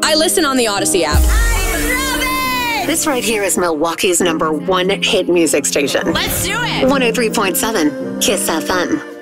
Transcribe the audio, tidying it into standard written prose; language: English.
I listen on the Odyssey app. This right here is Milwaukee's #1 hit music station. Let's do it! 103.7 Kiss FM.